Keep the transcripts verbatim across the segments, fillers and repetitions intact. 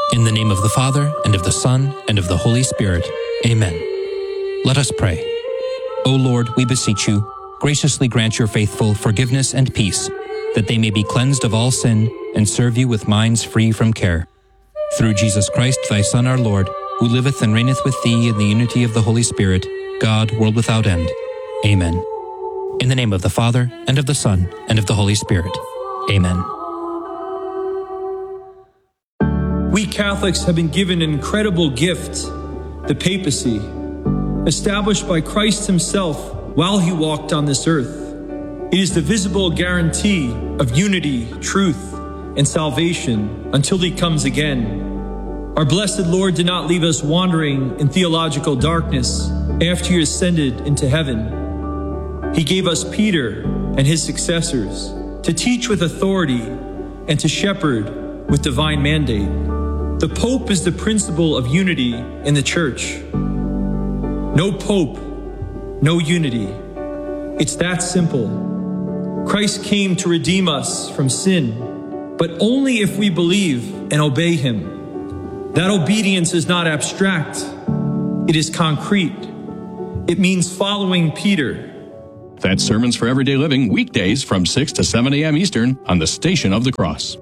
In the name of the Father, and of the Son, and of the Holy Spirit. Amen. Let us pray. O Lord, we beseech you, graciously grant your faithful forgiveness and peace, that they may be cleansed of all sin and serve you with minds free from care. Through Jesus Christ, thy Son, our Lord, who liveth and reigneth with thee in the unity of the Holy Spirit, God, world without end. Amen. In the name of the Father, and of the Son, and of the Holy Spirit. Amen. We Catholics have been given an incredible gift, the papacy, established by Christ himself while he walked on this earth. It is the visible guarantee of unity, truth, and salvation until he comes again. Our blessed Lord did not leave us wandering in theological darkness after he ascended into heaven. He gave us Peter and his successors to teach with authority and to shepherd with divine mandate. The Pope is the principle of unity in the Church. No Pope, no unity. It's that simple. Christ came to redeem us from sin, but only if we believe and obey him. That obedience is not abstract. It is concrete. It means following Peter. That's Sermons for Everyday Living, weekdays from six to seven a.m. Eastern on the Station of the Cross.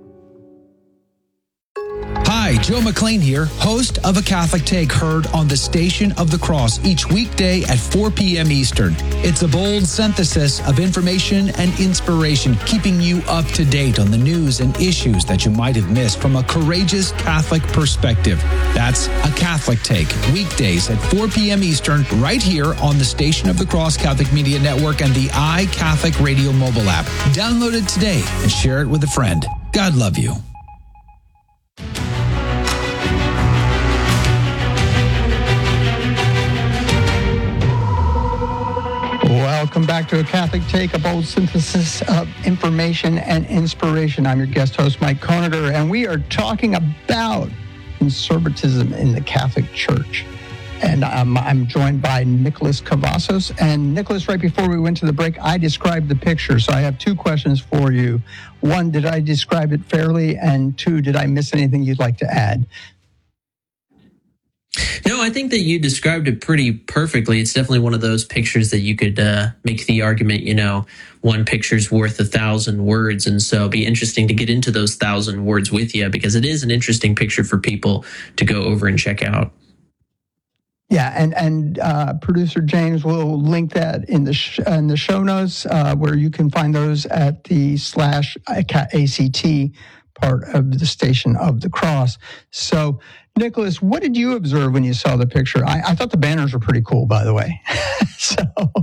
Hi, Joe McLean here, host of A Catholic Take, heard on the Station of the Cross each weekday at four p.m. Eastern. It's a bold synthesis of information and inspiration, keeping you up to date on the news and issues that you might have missed from a courageous Catholic perspective. That's A Catholic Take, weekdays at four p.m. Eastern, right here on the Station of the Cross Catholic Media Network and the iCatholic Radio mobile app. Download it today and share it with a friend. God love you. Welcome back to A Catholic Take, a bold synthesis of information and inspiration. I'm your guest host, Mike Koeniger, and we are talking about conservatism in the Catholic Church. And um, I'm joined by Nicholas Cavazos. And Nicholas, right before we went to the break, I described the picture. So I have two questions for you. One, did I describe it fairly? And two, did I miss anything you'd like to add? No, I think that you described it pretty perfectly. It's definitely one of those pictures that you could uh, make the argument, you know, one picture's worth a thousand words. And so it'd be interesting to get into those thousand words with you, because it is an interesting picture for people to go over and check out. Yeah, and and uh, producer James will link that in the sh- in the show notes, uh, where you can find those at the slash A C T part of the Station of the Cross. So, Nicholas, what did you observe when you saw the picture? I, I thought the banners were pretty cool, by the way. so,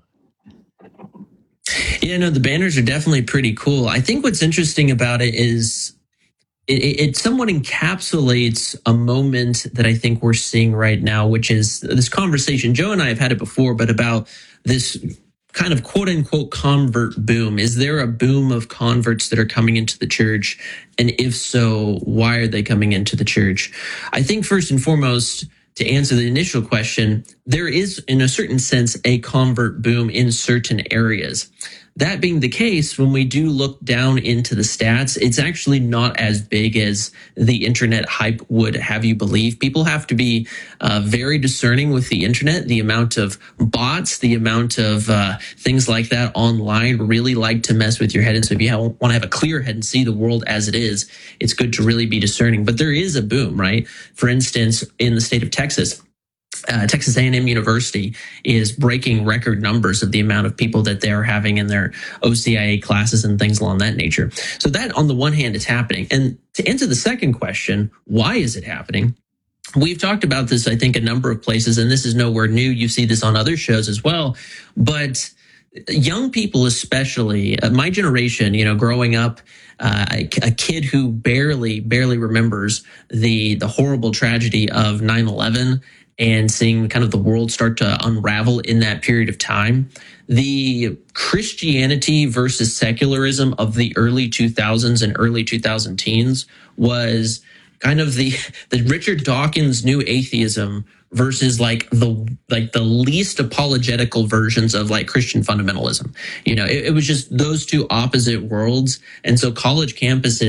yeah, no, the banners are definitely pretty cool. I think what's interesting about it is it, it somewhat encapsulates a moment that I think we're seeing right now, which is this conversation. Joe and I have had it before, but about this kind of quote unquote convert boom. Is there a boom of converts that are coming into the church? And if so, why are they coming into the church? I think first and foremost, to answer the initial question, there is in a certain sense a convert boom in certain areas. That being the case, when we do look down into the stats, it's actually not as big as the internet hype would have you believe. People have to be uh, very discerning with the internet. The amount of bots, the amount of uh, things like that online really like to mess with your head. And so if you want to have a clear head and see the world as it is, it's good to really be discerning. But there is a boom, right? For instance, in the state of Texas, Uh, Texas A and M University is breaking record numbers of the amount of people that they're having in their O C I A classes and things along that nature. So that, on the one hand, is happening. And to answer the second question, why is it happening? We've talked about this, I think, a number of places, and this is nowhere new. You see this on other shows as well. But young people, especially, uh, my generation, you know, growing up, uh, a, a kid who barely, barely remembers the the horrible tragedy of nine eleven and seeing kind of the world start to unravel in that period of time. The Christianity versus secularism of the early two thousands and early two thousand teens was kind of the, the Richard Dawkins new atheism versus like the like the least apologetical versions of like Christian fundamentalism. You know, it, it was just those two opposite worlds. And so college campuses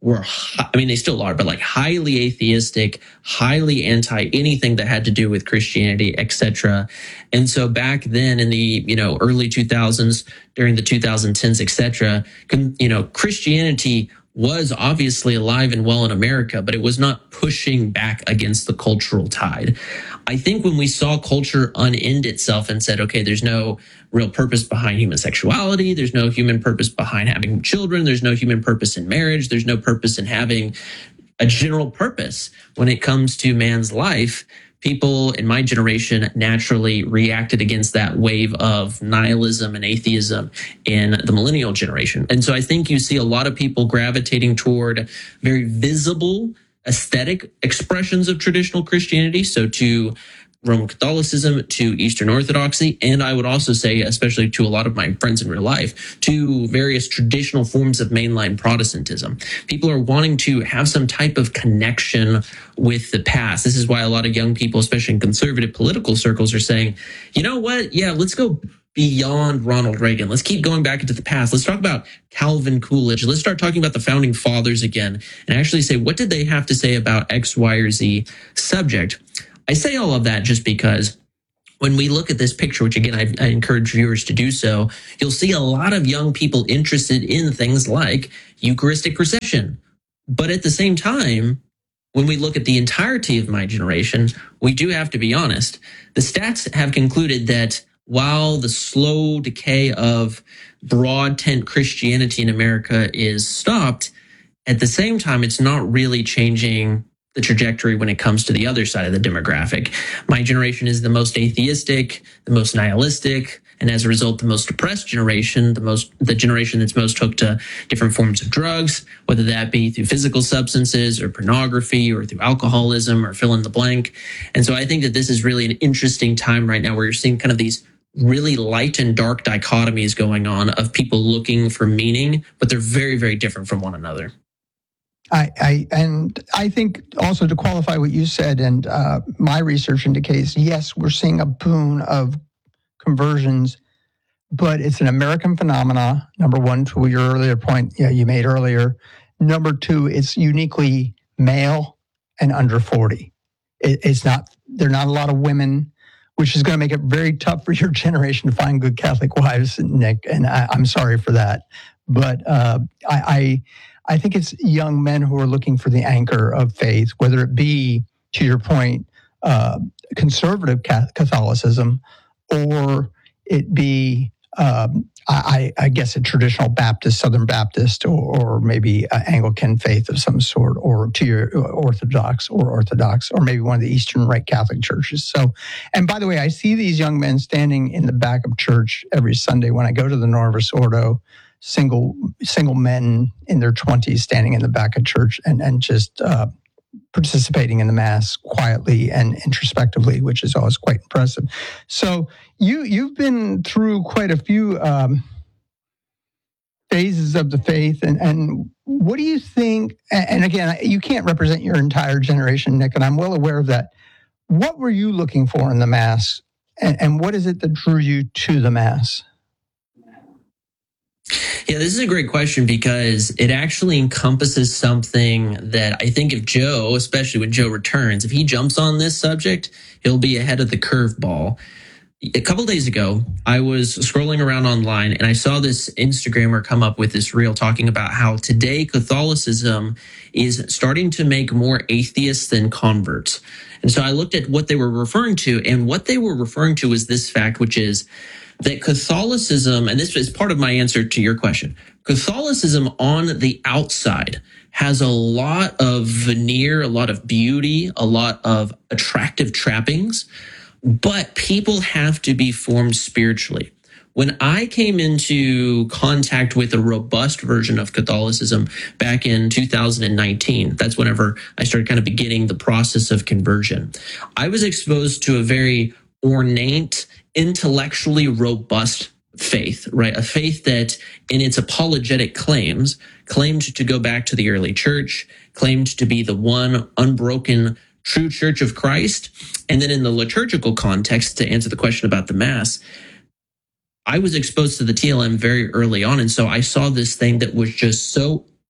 were, I mean, they still are, but like highly atheistic, highly anti anything that had to do with Christianity, et cetera. And so back then in the, you know, early two thousands, during the two thousand tens, et cetera, you know, Christianity was obviously alive and well in America, but it was not pushing back against the cultural tide. I think when we saw culture unend itself and said, okay, there's no real purpose behind human sexuality, there's no human purpose behind having children, there's no human purpose in marriage, there's no purpose in having a general purpose when it comes to man's life, people in my generation naturally reacted against that wave of nihilism and atheism in the millennial generation. And so I think you see a lot of people gravitating toward very visible aesthetic expressions of traditional Christianity. So to Roman Catholicism, to Eastern Orthodoxy, and I would also say, especially to a lot of my friends in real life, to various traditional forms of mainline Protestantism. People are wanting to have some type of connection with the past. This is why a lot of young people, especially in conservative political circles, are saying, you know what? Yeah, let's go beyond Ronald Reagan. Let's keep going back into the past. Let's talk about Calvin Coolidge. Let's start talking about the founding fathers again and actually say, what did they have to say about X, Y, or Z subject? I say all of that just because when we look at this picture, which again, I, I encourage viewers to do so, you'll see a lot of young people interested in things like Eucharistic procession. But at the same time, when we look at the entirety of my generation, we do have to be honest. The stats have concluded that while the slow decay of broad tent Christianity in America is stopped, at the same time, it's not really changing the trajectory when it comes to the other side of the demographic. My generation is the most atheistic, the most nihilistic, and as a result, the most depressed generation, the most the generation that's most hooked to different forms of drugs, whether that be through physical substances or pornography or through alcoholism or fill in the blank. And so I think that this is really an interesting time right now where you're seeing kind of these really light and dark dichotomies going on of people looking for meaning, but they're very, very different from one another. I, I and I think also to qualify what you said, and uh, my research indicates, yes, we're seeing a boon of conversions, but it's an American phenomena. Number one, to your earlier point, yeah, you made earlier. Number two, it's uniquely male and under forty. It, it's not. There are not a lot of women, which is going to make it very tough for your generation to find good Catholic wives, Nick. And I, I'm sorry for that, but uh, I. I I think it's young men who are looking for the anchor of faith, whether it be, to your point, uh, conservative Catholicism, or it be, um, I, I guess, a traditional Baptist, Southern Baptist, or, or maybe an Anglican faith of some sort, or to your Orthodox or Orthodox, or maybe one of the Eastern Rite Catholic churches. So, and by the way, I see these young men standing in the back of church every Sunday when I go to the Novus Ordo. Single single men in their twenties standing in the back of church and, and just uh, participating in the Mass quietly and introspectively, which is always quite impressive. So you, you've been through quite a few um, phases of the faith. And, and what do you think, and again, you can't represent your entire generation, Nick, and I'm well aware of that. What were you looking for in the Mass? And, and what is it that drew you to the Mass? Yeah, this is a great question because it actually encompasses something that I think if Joe, especially when Joe returns, if he jumps on this subject, he'll be ahead of the curveball. A couple days ago, I was scrolling around online and I saw this Instagrammer come up with this reel talking about how today Catholicism is starting to make more atheists than converts. And so I looked at what they were referring to, and what they were referring to is this fact, which is that Catholicism, and this is part of my answer to your question, Catholicism on the outside has a lot of veneer, a lot of beauty, a lot of attractive trappings, but people have to be formed spiritually. When I came into contact with a robust version of Catholicism back in two thousand nineteen, that's whenever I started kind of beginning the process of conversion, I was exposed to a very ornate, intellectually robust faith, right? A faith that in its apologetic claims claimed to go back to the early church, claimed to be the one unbroken true church of Christ. And then in the liturgical context, to answer the question about the Mass, I was exposed to the T L M very early on. And so I saw this thing that was just so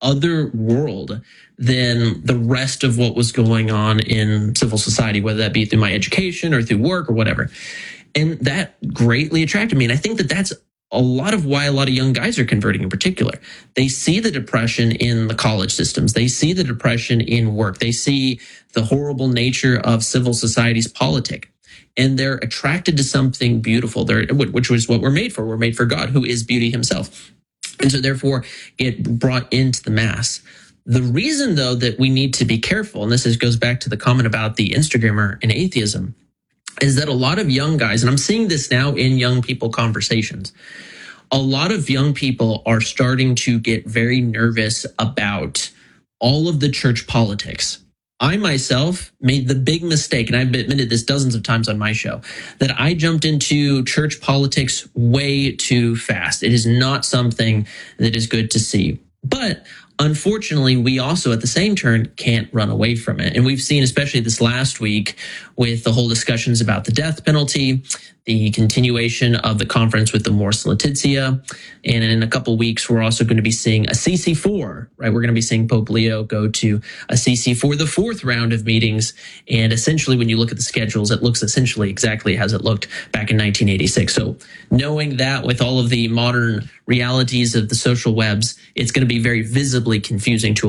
other world than the rest of what was going on in civil society, whether that be through my education or through work or whatever. And that greatly attracted me. And I think that that's a lot of why a lot of young guys are converting in particular. They see the depression in the college systems. They see the depression in work. They see the horrible nature of civil society's politic. And they're attracted to something beautiful, they're, which was what we're made for. We're made for God, who is beauty himself. And so therefore get brought into the mass. The reason, though, that we need to be careful, and this is, goes back to the comment about the Instagrammer and atheism, is that a lot of young guys, and I'm seeing this now in young people conversations, a lot of young people are starting to get very nervous about all of the church politics. I myself made the big mistake, and I've admitted this dozens of times on my show, that I jumped into church politics way too fast. It is not something that is good to see. But unfortunately, we also at the same turn can't run away from it. And we've seen, especially this last week, with the whole discussions about the death penalty, the continuation of the conference with the Mors Laetitia. And in a couple of weeks, we're also going to be seeing a C C four, right? We're going to be seeing Pope Leo go to a C C four, the fourth round of meetings. And essentially, when you look at the schedules, it looks essentially exactly as it looked back in nineteen eighty-six. So knowing that with all of the modern realities of the social webs, it's going to be very visibly confusing to